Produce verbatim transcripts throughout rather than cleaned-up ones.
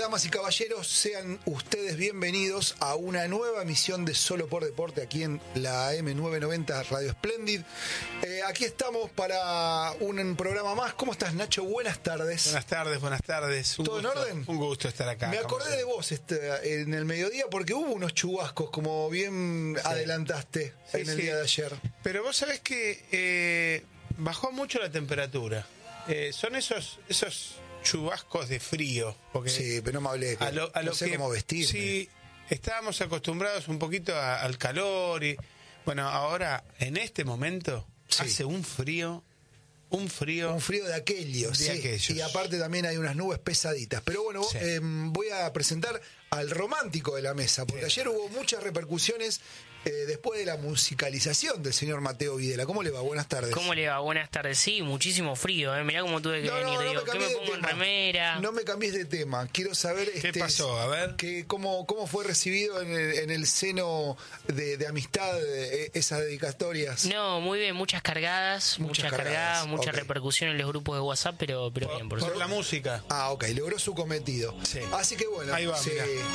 damas y caballeros, sean ustedes bienvenidos a una nueva emisión de Solo por Deporte aquí en la A M novecientos noventa Radio Splendid. Eh, aquí estamos para un programa más. ¿Cómo estás, Nacho? Buenas tardes. Buenas tardes, buenas tardes. Un ¿Todo gusto, en orden? Un gusto estar acá. Me acordé de vos este, en el mediodía porque hubo unos chubascos, como bien sí. adelantaste sí, en el sí. día de ayer. Pero vos sabés que eh, bajó mucho la temperatura. Eh, son esos esos chubascos de frío. Porque sí, pero no me hablé. A lo, a no lo sé que, cómo vestirme. Sí, estábamos acostumbrados un poquito a, al calor y bueno, ahora en este momento sí. hace un frío, un frío, un frío de aquellos, de sí. aquellos. Y aparte también hay unas nubes pesaditas. Pero bueno, sí. eh, voy a presentar al romántico de la mesa, porque sí. ayer hubo muchas repercusiones. Eh, después de la musicalización del señor Mateo Videla. ¿Cómo le va? Buenas tardes. ¿Cómo le va? Buenas tardes. Sí, muchísimo frío, ¿eh? Mirá cómo tuve que no, venir. No, no Digo, me ¿qué me pongo en remera? No me cambies de tema. Quiero saber... ¿Qué este, pasó? A ver. Que, cómo, ¿Cómo fue recibido en el, en el seno de, de amistad eh, esas dedicatorias? No, muy bien. Muchas cargadas, muchas, muchas cargadas, cargadas, mucha okay. repercusión en los grupos de WhatsApp, pero, pero por, bien. Por, por suerte. la música. Ah, ok. Logró su cometido. Sí. Así que bueno. Ahí va, sí.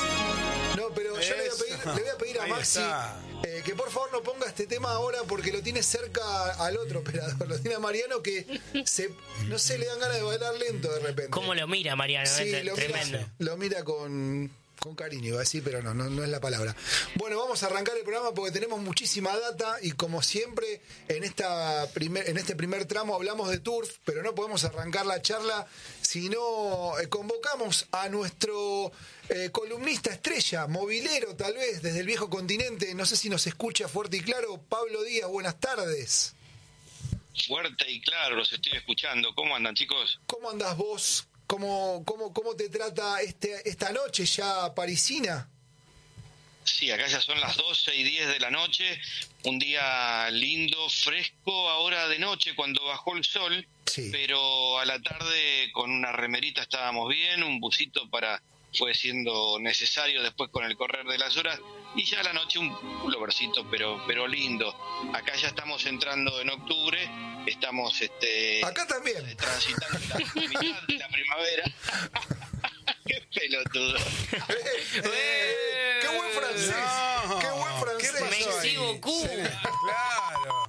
No, pero yo le voy a pedir, le voy a, pedir a Maxi eh, que por favor no ponga este tema ahora porque lo tiene cerca al otro operador, lo tiene a Mariano que se, no sé, le dan ganas de bailar lento de repente. ¿Cómo lo mira Mariano? Sí, ¿eh? lo Tremendo. Mira, lo mira con, con cariño, iba a decir, pero no, no, no es la palabra. Bueno, vamos a arrancar el programa porque tenemos muchísima data y como siempre en, esta primer, en este primer tramo hablamos de turf, pero no podemos arrancar la charla si no eh, convocamos a nuestro... Eh, columnista estrella, movilero tal vez, desde el viejo continente, no sé si nos escucha fuerte y claro. Pablo Díaz, buenas tardes. Fuerte y claro, los estoy escuchando. ¿Cómo andan, chicos? ¿Cómo andás vos? ¿Cómo, cómo, cómo te trata este, esta noche ya parisina? Sí, acá ya son las doce y diez de la noche, un día lindo, fresco, ahora de noche cuando bajó el sol, sí. Pero a la tarde con una remerita estábamos bien, un busito para... fue siendo necesario después con el correr de las horas y ya a la noche un pullovercito pero pero lindo. Acá ya estamos entrando en octubre, estamos este acá también transitando la mitad de la primavera. Qué pelotudo. eh, eh, qué buen francés. No, qué buen francés. Merci beaucoup. Claro.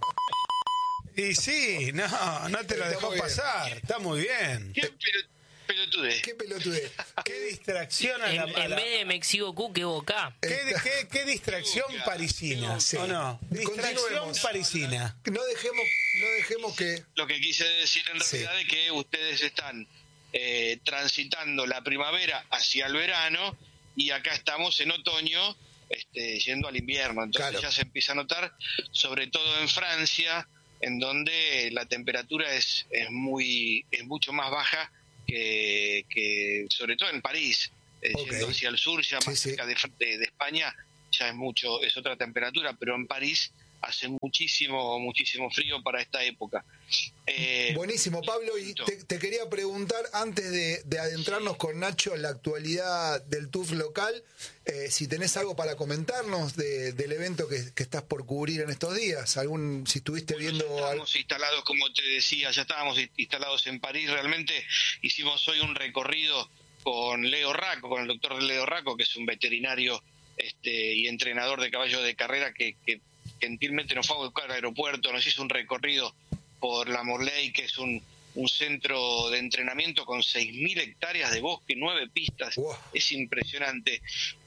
Y sí, no, no te lo dejó pasar. Está muy bien. Qué pelotudo. Pelotudez. ¿Qué pelotudez? ¿Qué distracción a la, En, en vez de Mexico, ¿qué boca? ¿Qué, qué, qué distracción parisina? Sí. ¿O no? Distracción parisina. No dejemos, no dejemos que... Lo que quise decir en realidad sí. es que ustedes están eh, transitando la primavera hacia el verano y acá estamos en otoño este, yendo al invierno. Entonces claro. ya se empieza a notar, sobre todo en Francia, en donde la temperatura es, es, muy, es mucho más baja Que, que sobre todo en París, eh, okay. yendo hacia el sur, ya más sí, cerca sí. De, de, de España, ya es mucho, es otra temperatura, pero en París hace muchísimo, muchísimo frío para esta época. Eh, Buenísimo, Pablo, y te, te quería preguntar, antes de, de adentrarnos con Nacho en la actualidad del turf local, eh, si tenés algo para comentarnos de, del evento que, que estás por cubrir en estos días, algún si estuviste bueno, viendo... Ya estábamos al... instalados, como te decía, ya estábamos instalados en París, realmente hicimos hoy un recorrido con Leo Racco, con el doctor Leo Racco, que es un veterinario este, y entrenador de caballos de carrera que, que gentilmente nos fue a buscar al aeropuerto, nos hizo un recorrido por la Morlaix, que es un, un centro de entrenamiento con seis mil hectáreas de bosque, nueve pistas, wow. Es impresionante.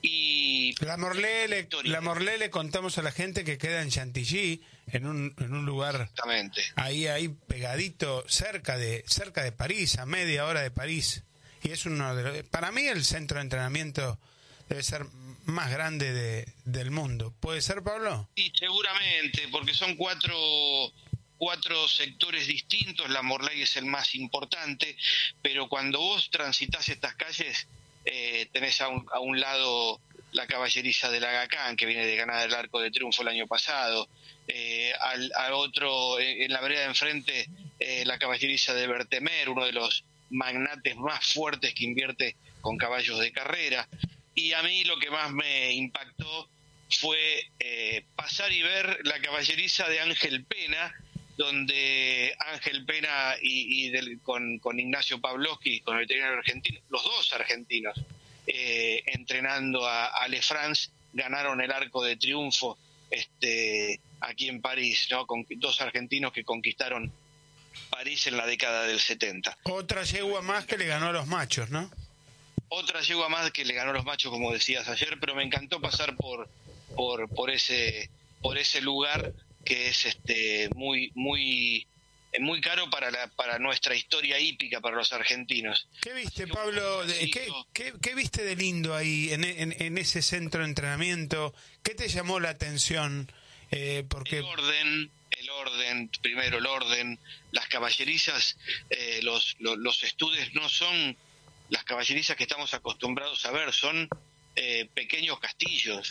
Y la Morlaix, le, la Morlaix le contamos a la gente que queda en Chantilly, en un, en un lugar ahí, ahí pegadito, cerca de, cerca de París, a media hora de París, y es uno de los, para mí el centro de entrenamiento debe ser más grande de, del mundo. ¿Puede ser, Pablo? Sí, seguramente, porque son cuatro... cuatro sectores distintos, la Morlaix es el más importante, pero cuando vos transitas estas calles, eh, tenés a un, a un lado la caballeriza del Aga Khan, que viene de ganar el Arco de Triunfo el año pasado, eh, al, al otro, eh, en la vereda de enfrente, eh, la caballeriza de Bertemer, uno de los magnates más fuertes que invierte con caballos de carrera, y a mí lo que más me impactó fue eh, pasar y ver la caballeriza de Ángel Pena, donde Ángel Pena y, y del, con, con Ignacio Pavlovsky, con el veterinario argentino, los dos argentinos, eh, entrenando a, a Le France, ganaron el Arco de Triunfo este, aquí en París, ¿no? Con dos argentinos que conquistaron París en la década del setenta. Otra yegua más que le ganó a los machos, ¿no? Otra yegua más que le ganó a los machos, como decías ayer, pero me encantó pasar por por por ese por ese lugar que es este muy muy muy caro para la para nuestra historia hípica, para los argentinos. ¿Qué viste, Pablo? De, ¿qué, qué, ¿Qué viste de lindo ahí en, en, en ese centro de entrenamiento? ¿Qué te llamó la atención? Eh, porque... El orden, el orden, primero el orden, las caballerizas, eh, los, los los estudios no son las caballerizas que estamos acostumbrados a ver, son eh, pequeños castillos,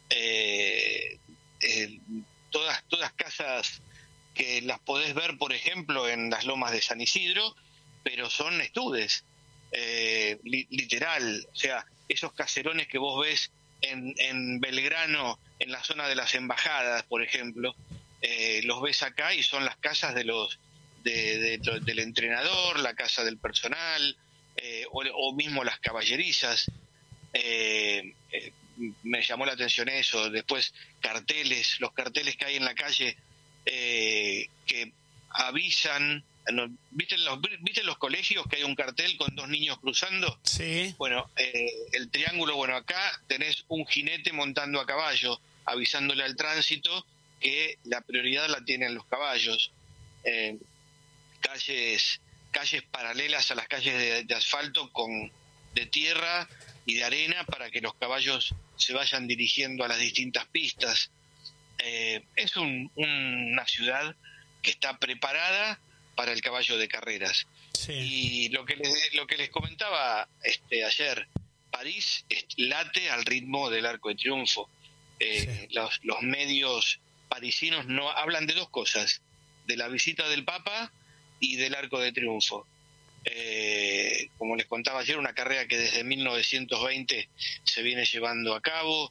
eh, eh, todas todas casas que las podés ver, por ejemplo, en las lomas de San Isidro, pero son estudes, eh, li, literal, o sea, esos caserones que vos ves en, en Belgrano, en la zona de las embajadas, por ejemplo, eh, los ves acá y son las casas de los de, de, del entrenador, la casa del personal, eh, o, o mismo las caballerizas. Eh, eh, me llamó la atención eso. Después carteles, los carteles que hay en la calle eh, que avisan. ¿No? ¿Viste en los, ¿Viste en los colegios que hay un cartel con dos niños cruzando? Sí. Bueno, eh, el triángulo, bueno, acá tenés un jinete montando a caballo, avisándole al tránsito que la prioridad la tienen los caballos. Eh, calles calles paralelas a las calles de, de asfalto con de tierra y de arena para que los caballos se vayan dirigiendo a las distintas pistas. Eh, es un, una ciudad que está preparada para el caballo de carreras. Sí. Y lo que les, lo que les comentaba este ayer, París late al ritmo del Arco de Triunfo. Eh, sí. los, los medios parisinos no hablan de dos cosas, de la visita del Papa y del Arco de Triunfo. Eh, como les contaba ayer, una carrera que desde mil novecientos veinte se viene llevando a cabo,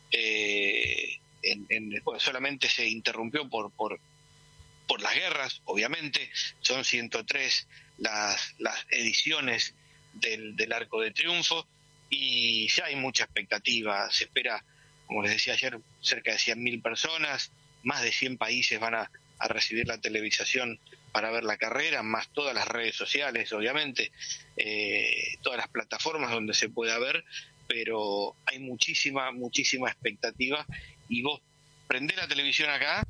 eh, en, en, bueno, solamente se interrumpió por, por, por las guerras, obviamente. Son ciento tres las, las ediciones del, del Arco de Triunfo y ya hay mucha expectativa. Se espera, como les decía ayer, cerca de cien mil personas, más de cien países van a, a recibir la televisación para ver la carrera, más todas las redes sociales, obviamente, eh, todas las plataformas donde se pueda ver, pero hay muchísima, muchísima expectativa, y vos prendés la televisión acá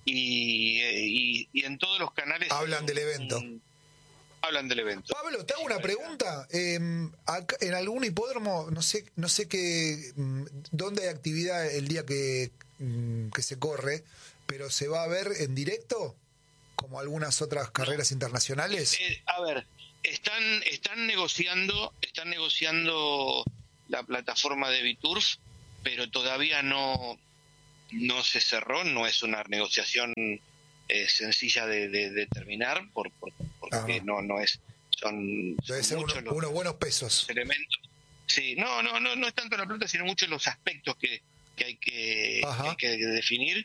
y, y, y en todos los canales... Hablan del evento. Un, hablan del evento. Pablo, te hago una pregunta. Eh, acá, en algún hipódromo, no sé no sé qué, dónde hay actividad el día que, que se corre, pero ¿se va a ver en directo? Como algunas otras carreras internacionales. Eh, a ver, están están negociando están negociando la plataforma de Biturf, pero todavía no no se cerró, no es una negociación eh, sencilla de, de, de terminar, por, por, porque ah. no no es son, Debe son ser muchos uno, los, unos buenos pesos. los elementos. Sí, no no no no es tanto la plata, sino muchos los aspectos que, que hay que, que hay que definir,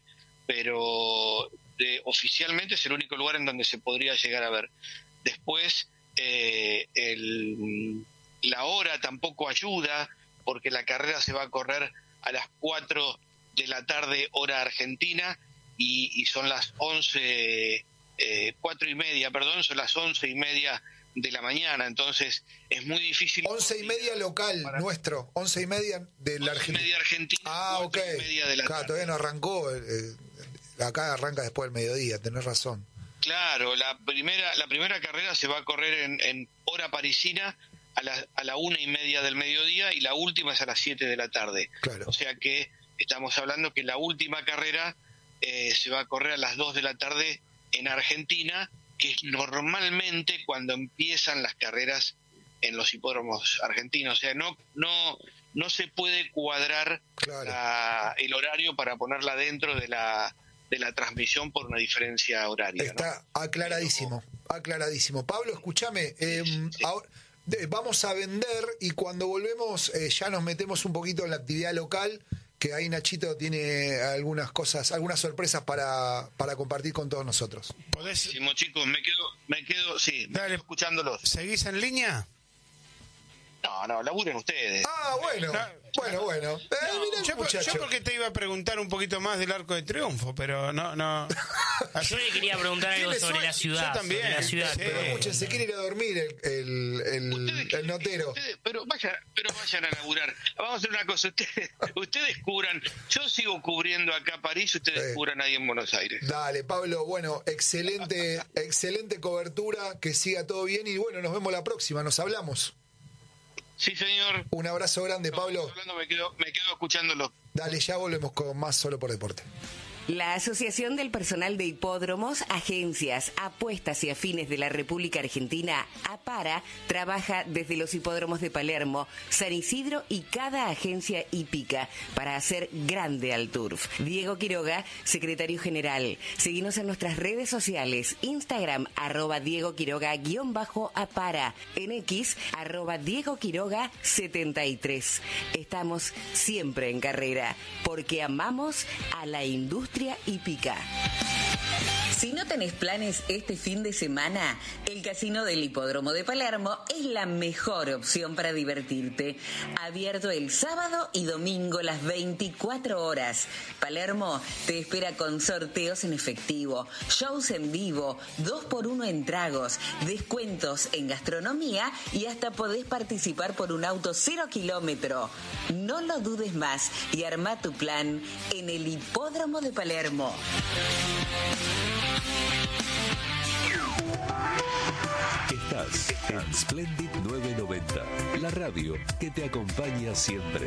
pero De, oficialmente es el único lugar en donde se podría llegar a ver. Después eh, el, la hora tampoco ayuda, porque la carrera se va a correr a las cuatro de la tarde hora argentina y, y son las once, eh, cuatro y media, perdón, son las once y media de la mañana, entonces es muy difícil. Once y media local para... nuestro, once y media de la Argentina. media Argentina. Ah, ok. Y media de la claro, todavía no arrancó. Eh, Acá arranca después del mediodía, tenés razón. Claro, la primera la primera carrera se va a correr en, en hora parisina a la, a la una y media del mediodía y la última es a las siete de la tarde. Claro. O sea que estamos hablando que la última carrera eh, se va a correr a las dos de la tarde en Argentina, que es normalmente cuando empiezan las carreras en los hipódromos argentinos. O sea, no no no se puede cuadrar claro. la, el horario para ponerla dentro de la de la transmisión por una diferencia horaria. Está ¿no? aclaradísimo, Pero, aclaradísimo. Pablo, escúchame, eh, sí, sí. Ahora, de, vamos a vender y cuando volvemos eh, ya nos metemos un poquito en la actividad local, que ahí Nachito tiene algunas cosas, algunas sorpresas para, para compartir con todos nosotros. ¿Podés? Chicos, me quedo, me quedo, sí, me quedo escuchándolos. ¿Seguís en línea? No, no, laburen ustedes. Ah, bueno, no, bueno, bueno. Eh, no, mira el yo, muchacho. yo porque te iba a preguntar un poquito más del Arco de Triunfo, pero no, no. Yo le quería preguntar algo sobre sueño? la ciudad. Yo también. Sobre la ciudad. Sí. Pero escuchen, se quiere ir a dormir el, el, el, ustedes, el notero. Ustedes, pero, vaya, pero vayan a laburar. Vamos a hacer una cosa, ustedes, ustedes cubran, yo sigo cubriendo acá París, ustedes sí. cubran ahí en Buenos Aires. Dale, Pablo, bueno, excelente, excelente cobertura, que siga todo bien y bueno, nos vemos la próxima, nos hablamos. Sí, señor. Un abrazo grande, no, Pablo. Hablando, me, quedo, me quedo escuchándolo. Dale, ya volvemos con más Solo por Deporte. La Asociación del Personal de Hipódromos, Agencias, Apuestas y Afines de la República Argentina, APARA, trabaja desde los hipódromos de Palermo, San Isidro y cada agencia hípica para hacer grande al turf. Diego Quiroga, secretario general. Seguinos en nuestras redes sociales, Instagram, arroba Diego Quiroga, guión bajo APARA, en X, arroba Diego Quiroga setenta y tres. Estamos siempre en carrera, porque amamos a la industria hípica. Si no tenés planes este fin de semana, el Casino del Hipódromo de Palermo es la mejor opción para divertirte. Abierto el sábado y domingo las veinticuatro horas. Palermo te espera con sorteos en efectivo, shows en vivo, dos por uno en tragos, descuentos en gastronomía y hasta podés participar por un auto cero kilómetro. No lo dudes más y arma tu plan en el Hipódromo de Palermo. Estás en Splendid nueve noventa, la radio que te acompaña siempre.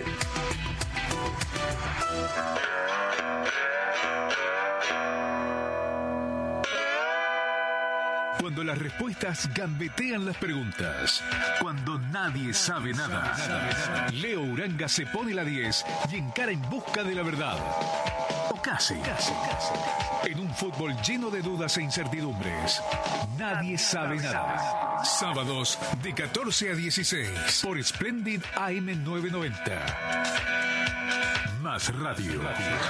Cuando las respuestas gambetean las preguntas, cuando nadie sabe nada, Leo Uranga se pone la diez y encara en busca de la verdad. O casi, casi, casi. En un fútbol lleno de dudas e incertidumbres, nadie sabe nada. Sábados de catorce a dieciséis por Splendid A M novecientos noventa. Más radio.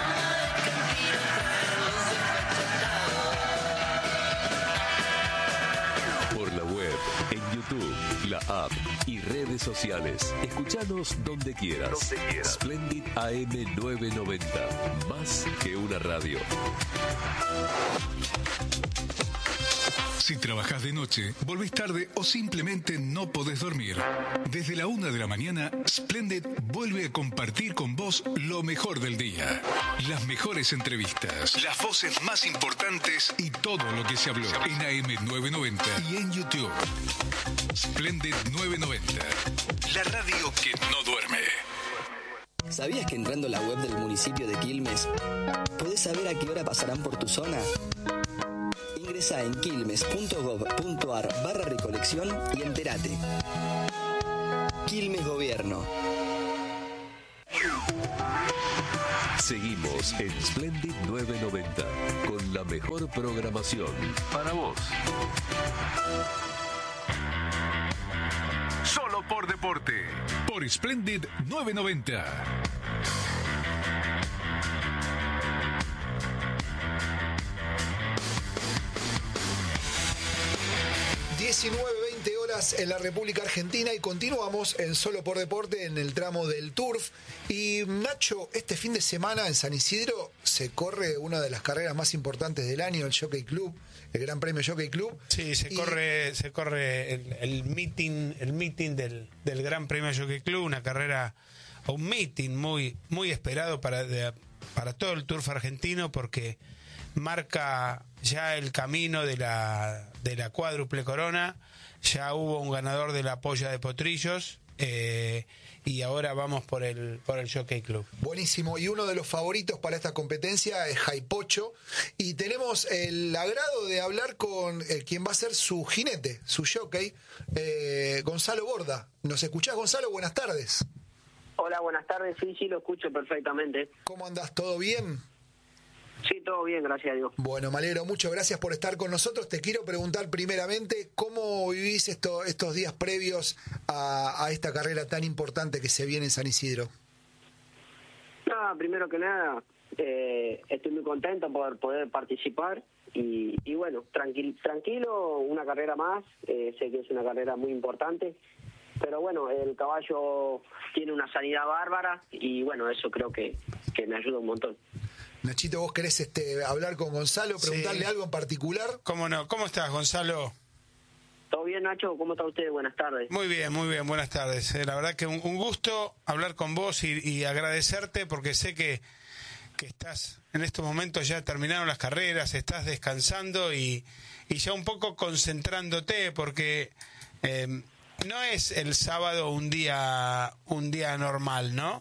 Por la web, en YouTube, la app y redes sociales. Escuchanos donde quieras. Donde quieras. Splendid A M novecientos noventa. Más que una radio. Si trabajas de noche, volvés tarde o simplemente no podés dormir, desde la una de la mañana, Splendid vuelve a compartir con vos lo mejor del día. Las mejores entrevistas, las voces más importantes y todo lo que se habló en A M novecientos noventa y en YouTube. Splendid novecientos noventa, la radio que no duerme. ¿Sabías que entrando a la web del municipio de Quilmes, podés saber a qué hora pasarán por tu zona? Ingresa en quilmes.gov.ar barra recolección y entérate. Quilmes Gobierno. Seguimos en Splendid novecientos noventa con la mejor programación para vos. Solo por deporte. Por Splendid novecientos noventa. diecinueve veinte horas en la República Argentina y continuamos en Solo por Deporte en el tramo del Turf. Y Nacho, este fin de semana en San Isidro se corre una de las carreras más importantes del año, el Jockey Club, el Gran Premio Jockey Club. Sí, se y... corre se corre el, el meeting el meeting del, del Gran Premio Jockey Club, una carrera, un meeting muy muy esperado para de, para todo el Turf argentino, porque marca ya el camino de la de la cuádruple corona. Ya hubo un ganador de la polla de Potrillos, eh, y ahora vamos por el por el Jockey Club. Buenísimo, y uno de los favoritos para esta competencia es Jaipocho, y tenemos el agrado de hablar con eh, quien va a ser su jinete, su jockey, eh, Gonzalo Borda. ¿Nos escuchás, Gonzalo? Buenas tardes. Hola, buenas tardes. Sí, sí, lo escucho perfectamente. ¿Cómo andás? ¿Todo bien? Sí, todo bien, gracias a Dios. Bueno, me alegro mucho, gracias por estar con nosotros. Te quiero preguntar primeramente, ¿cómo vivís esto, estos días previos a, a esta carrera tan importante que se viene en San Isidro? Nada, primero que nada, eh, estoy muy contento por poder participar y, y bueno, tranquilo, tranquilo, una carrera más, eh, sé que es una carrera muy importante pero bueno, el caballo tiene una sanidad bárbara y bueno, eso creo que, que me ayuda un montón. Nachito, ¿vos querés este, hablar con Gonzalo, preguntarle sí. algo en particular? ¿Cómo no? ¿Cómo estás, Gonzalo? ¿Todo bien, Nacho? ¿Cómo está usted? Buenas tardes. Muy bien, muy bien, buenas tardes. Eh, la verdad que un, un gusto hablar con vos y, y agradecerte porque sé que, que estás en estos momentos, ya terminaron las carreras, estás descansando y, y ya un poco concentrándote porque eh, no es el sábado un día, un día normal, ¿no?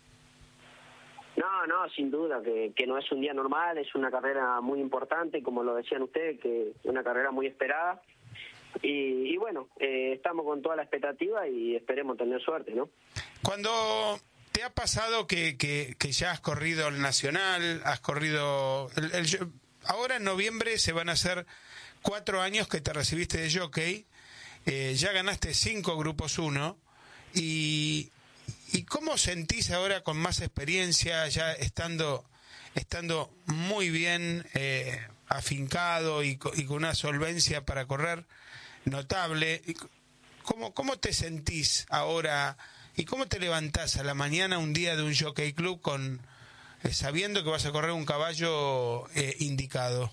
No, no, sin duda, que, que no es un día normal, es una carrera muy importante, como lo decían ustedes, que es una carrera muy esperada. Y, y bueno, eh, estamos con toda la expectativa y esperemos tener suerte, ¿no? Cuando te ha pasado que, que, que ya has corrido el Nacional, has corrido... El, el, ahora en noviembre se van a hacer cuatro años que te recibiste de jockey, eh, ya ganaste cinco grupos uno, y... ¿Y cómo sentís ahora con más experiencia, ya estando estando muy bien eh, afincado y, y con una solvencia para correr notable? ¿Cómo, cómo te sentís ahora y cómo te levantás a la mañana un día de un jockey club con eh, sabiendo que vas a correr un caballo eh, indicado?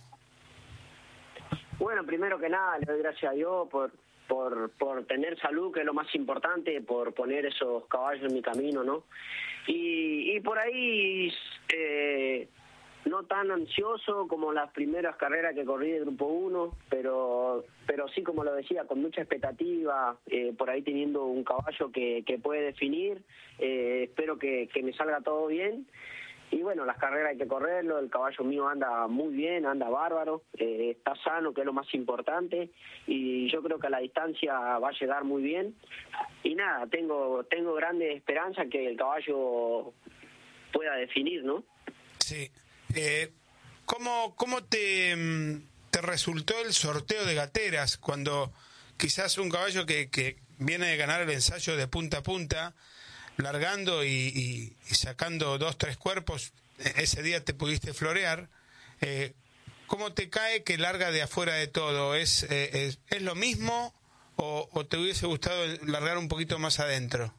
Bueno, primero que nada, le doy gracias a Dios por... por por tener salud, que es lo más importante, por poner esos caballos en mi camino, ¿no? Y, y por ahí eh, no tan ansioso como las primeras carreras que corrí de Grupo uno, pero pero sí, como lo decía, con mucha expectativa, eh, por ahí teniendo un caballo que, que puede definir, eh, espero que, que me salga todo bien. Y bueno, las carreras hay que correrlo, el caballo mío anda muy bien, anda bárbaro, eh, está sano, que es lo más importante, y yo creo que a la distancia va a llegar muy bien. Y nada, tengo tengo grandes esperanzas que el caballo pueda definir, ¿no? Sí. Eh, ¿Cómo, cómo te, te resultó el sorteo de gateras cuando quizás un caballo que, que viene de ganar el ensayo de punta a punta, largando y, y, y sacando dos, tres cuerpos, ese día te pudiste florear, eh, ¿cómo te cae que larga de afuera de todo? ¿Es, eh, es, ¿es lo mismo o, o te hubiese gustado largar un poquito más adentro?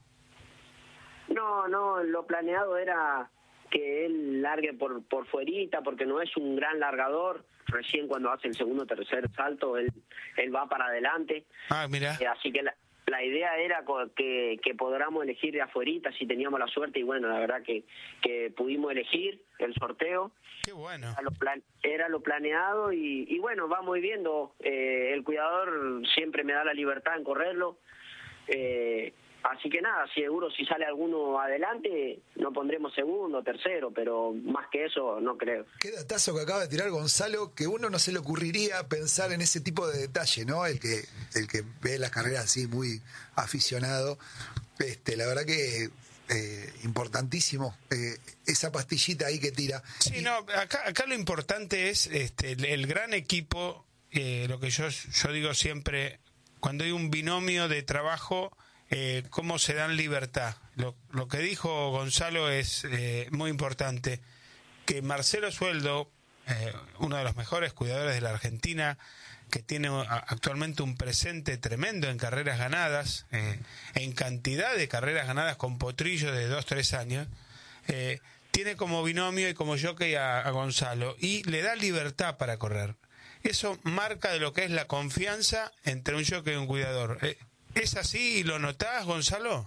No, no, lo planeado era que él largue por, por fuerita, porque no es un gran largador. Recién cuando hace el segundo o tercer salto, él, él va para adelante. Ah, mira. Eh, así que la, la idea era que, que podamos elegir de afuerita si teníamos la suerte, y bueno, la verdad que, que pudimos elegir el sorteo. Qué bueno. Era lo, plan, era lo planeado y, y bueno, vamos viendo. Eh, el cuidador siempre me da la libertad en correrlo. Eh, Así que nada, seguro si sale alguno adelante, no pondremos segundo, tercero, pero más que eso no creo. Qué datazo que acaba de tirar Gonzalo, que uno no se le ocurriría pensar en ese tipo de detalle, ¿no? El que el que ve las carreras así muy aficionado. Este, la verdad que eh, importantísimo eh, esa pastillita ahí que tira. Sí, y... no, acá, acá lo importante es este, el, el gran equipo, eh, lo que yo, yo digo siempre, cuando hay un binomio de trabajo... Eh, cómo se dan libertad. Lo, lo que dijo Gonzalo es eh, muy importante, que Marcelo Sueldo, eh, uno de los mejores cuidadores de la Argentina, que tiene actualmente un presente tremendo en carreras ganadas, eh, en cantidad de carreras ganadas con potrillo de dos, tres años, eh, tiene como binomio y como jockey a, a Gonzalo, y le da libertad para correr. Eso marca de lo que es la confianza entre un jockey y un cuidador. Eh, ¿Es así y lo notás, Gonzalo?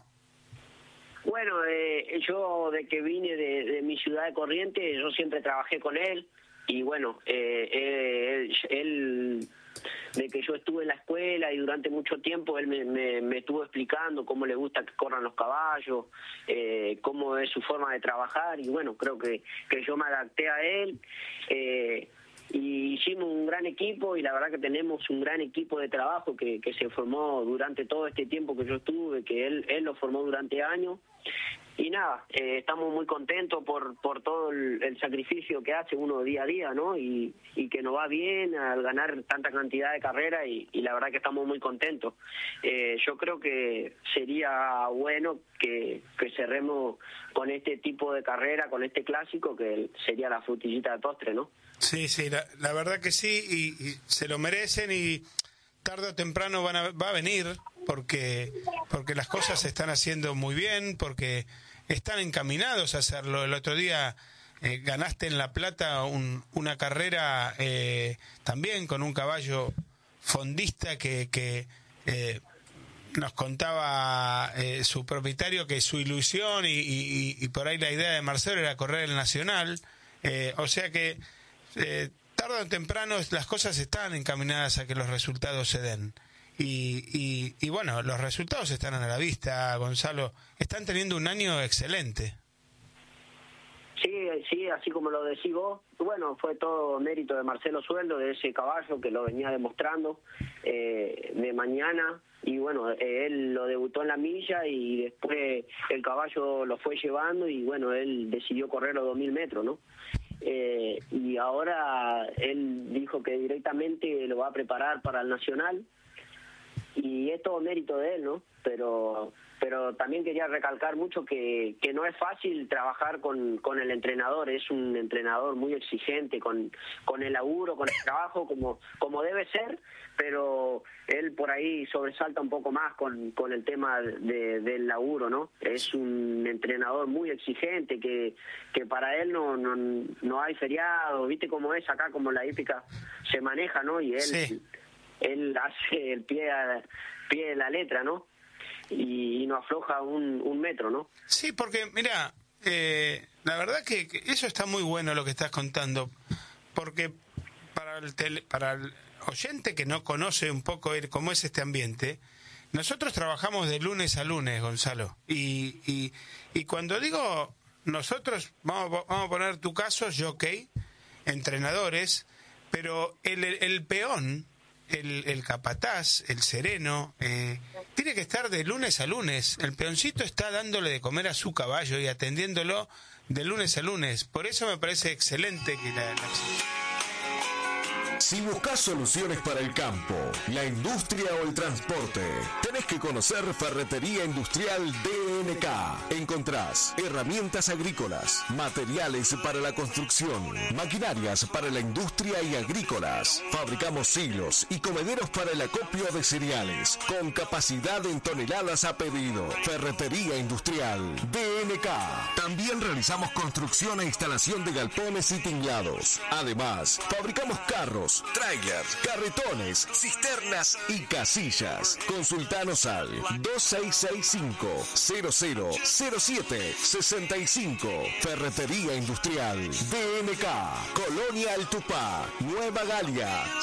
Bueno, eh, yo de que vine de, de mi ciudad de Corrientes, yo siempre trabajé con él y bueno, eh, él, él, de que yo estuve en la escuela y durante mucho tiempo él me, me, me estuvo explicando cómo le gusta que corran los caballos, eh, cómo es su forma de trabajar y bueno, creo que, que yo me adapté a él. Eh, Y hicimos un gran equipo y la verdad que tenemos un gran equipo de trabajo que, que se formó durante todo este tiempo que yo estuve, que él, él lo formó durante años. Y nada, eh, estamos muy contentos por, por todo el, el sacrificio que hace uno día a día, ¿no? Y, y que nos va bien al ganar tanta cantidad de carreras y, y la verdad que estamos muy contentos. Eh, yo creo que sería bueno que, que cerremos con este tipo de carrera, con este clásico, que sería la frutillita de postre, ¿no? Sí, sí, la, la verdad que sí, y, y se lo merecen y tarde o temprano van a, va a venir, porque, porque las cosas se están haciendo muy bien, porque están encaminados a hacerlo. El otro día eh, ganaste en La Plata un, una carrera eh, también con un caballo fondista que, que eh, nos contaba eh, su propietario que su ilusión y, y, y por ahí la idea de Marcelo era correr el Nacional. Eh, o sea que eh, tarde o temprano las cosas están encaminadas a que los resultados se den. Y, y, y bueno, los resultados están a la vista, Gonzalo. Están teniendo un año excelente. Sí, sí, así como lo decís vos. Bueno, fue todo mérito de Marcelo Sueldo, de ese caballo que lo venía demostrando eh, de mañana. Y bueno, eh, él lo debutó en la milla y después el caballo lo fue llevando y bueno, él decidió correr los dos mil metros, ¿no? Eh, y ahora él dijo que directamente lo va a preparar para el Nacional. Y es todo mérito de él, ¿no? Pero pero también quería recalcar mucho que, que no es fácil trabajar con, con el entrenador, es un entrenador muy exigente con, con el laburo, con el trabajo, como, como debe ser, pero él por ahí sobresalta un poco más con, con el tema de, del laburo, ¿no? Es un entrenador muy exigente que, que para él no, no, no hay feriado, ¿viste cómo es acá, como la hípica se maneja, ¿no? Y él... Sí. Él hace el pie a pie de la letra, ¿no? Y, y no afloja un, un metro, ¿no? Sí, porque, mira, eh, la verdad que, que eso está muy bueno lo que estás contando, porque para el, tele, para el oyente que no conoce un poco el, cómo es este ambiente, nosotros trabajamos de lunes a lunes, Gonzalo, y, y, y cuando digo nosotros, vamos, vamos a poner tu caso, jockey, entrenadores, pero el, el, el peón... El, el capataz, el sereno, eh, tiene que estar de lunes a lunes. El peoncito está dándole de comer a su caballo y atendiéndolo de lunes a lunes. Por eso me parece excelente que la... la... Si buscas soluciones para el campo, la industria o el transporte, tenés que conocer Ferretería Industrial D N K. Encontrás herramientas agrícolas, materiales para la construcción, maquinarias para la industria y agrícolas. Fabricamos silos y comederos para el acopio de cereales, con capacidad en toneladas a pedido. Ferretería Industrial D N K. También realizamos construcción e instalación de galpones y tinglados. Además, fabricamos carros, trailers, carretones, cisternas y casillas. Consultanos al dos seis seis cinco, cero cero cero siete seis cinco. Ferretería Industrial D N K, Colonia El Tupá, Nueva Galia,